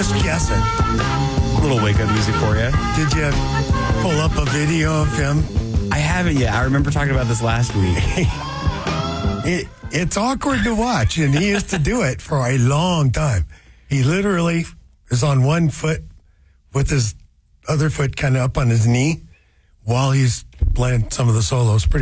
Just guessing. A little wake-up music for you. Did you pull up a video of him? I haven't yet. I remember talking about this last week. It's awkward to watch, and he used to do it for a long time. He literally is on one foot with his other foot kind of up on his knee while he's playing some of the solos. Pretty